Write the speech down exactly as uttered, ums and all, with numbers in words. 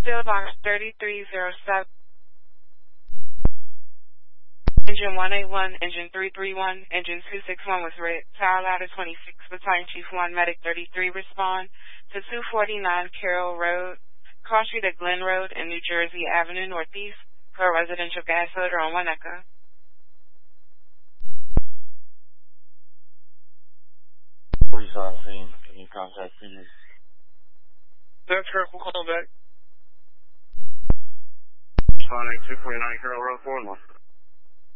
Field box thirty-three oh seven. Engine one eighty-one, engine three thirty-one, engine two sixty-one was red. Tower ladder twenty-six, Battalion Chief one, Medic thirty-three, respond to two forty-nine Carroll Road, Cross Street at Glen Road and New Jersey Avenue Northeast for a residential gas odor on one Echo. Police on scene. Can you contact please? That's correct. We'll call back. Sonic two forty-nine Carroll Road, four one one.